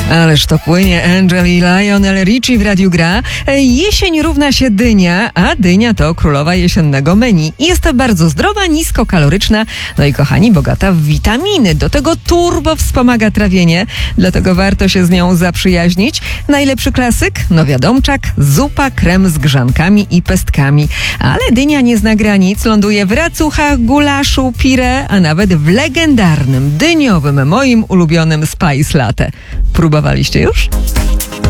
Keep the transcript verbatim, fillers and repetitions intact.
Ależ to płynie Angel i Lionel Richie w Radiu Gra. Jesień równa się dynia, a dynia to królowa jesiennego menu. Jest to bardzo zdrowa, niskokaloryczna, no i kochani, bogata w witaminy. Do tego turbo wspomaga trawienie, dlatego warto się z nią zaprzyjaźnić. Najlepszy klasyk? No wiadomczak, zupa krem z grzankami i pestkami. Ale dynia nie zna granic, ląduje w racuchach, gulaszu, pire, a nawet w legendarnym, dyniowym, moim ulubionym Spice Latte. Próbowaliście już?